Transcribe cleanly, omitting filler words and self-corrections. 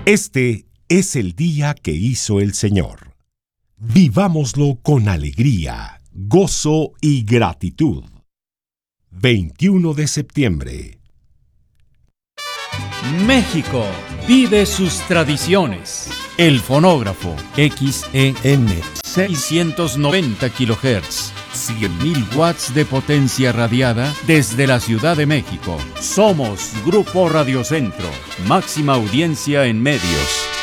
Este es el día que hizo el Señor. Vivámoslo con alegría, gozo y gratitud. 21 de septiembre. México vive sus tradiciones. El fonógrafo XEN 690 kHz, 100.000 watts de potencia radiada desde la Ciudad de México. Somos Grupo Radio Centro, máxima audiencia en medios.